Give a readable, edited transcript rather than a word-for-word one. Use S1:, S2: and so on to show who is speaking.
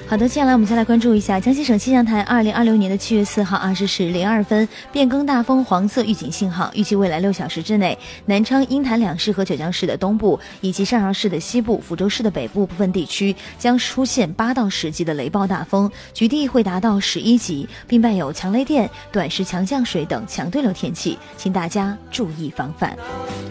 S1: 好的，接下来我们再来关注一下江西省气象台2026年的7月4号20时02分变更大风黄色预警信号，预计未来6小时之内，南昌、鹰潭两市和九江市的东部以及上饶市的西部、抚州市的北部部分地区将出现8到10级的雷暴大风，局地会达到11级，并伴有强雷电、短时强降水等强对流天气，请大家注意防范。